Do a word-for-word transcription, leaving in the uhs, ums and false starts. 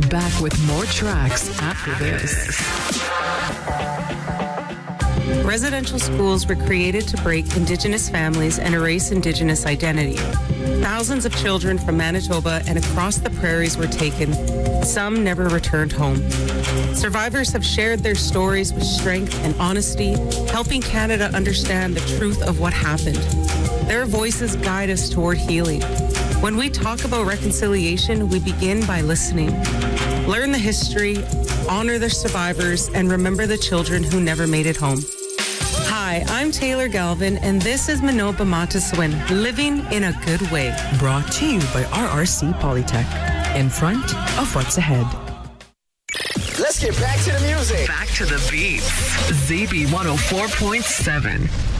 Back with more tracks after this. Residential schools were created to break Indigenous families and erase Indigenous identity. Thousands of children from Manitoba and across the prairies were taken. Some never returned home. Survivors have shared their stories with strength and honesty, helping Canada understand the truth of what happened. Their voices guide us toward healing. When we talk about reconciliation, we begin by listening. Learn the history, honor the survivors, and remember the children who never made it home. Hi, I'm Taylor Galvin, and this is Manoba Mataswin, living in a good way. Brought to you by R R C Polytech, in front of what's ahead. Let's get back to the music. Back to the beats. Z B one oh four point seven.